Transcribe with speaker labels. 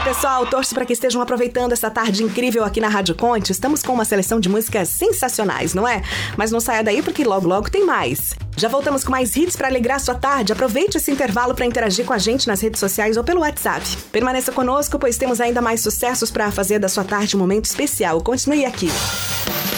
Speaker 1: pessoal, torço para que estejam aproveitando essa tarde incrível aqui na Rádio Conte. Estamos com uma seleção de músicas sensacionais, não é? Mas não saia daí porque logo logo tem mais. Já voltamos com mais hits para alegrar sua tarde. Aproveite esse intervalo para interagir com a gente nas redes sociais ou pelo WhatsApp. Permaneça conosco, pois temos ainda mais sucessos para fazer da sua tarde um momento especial. Continue aqui.